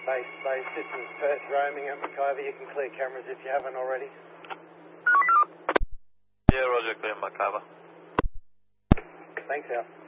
Base, this is Perth roaming at Mackay. You can clear cameras if you haven't already. Yeah, roger, clear Mackay. Thanks, Al.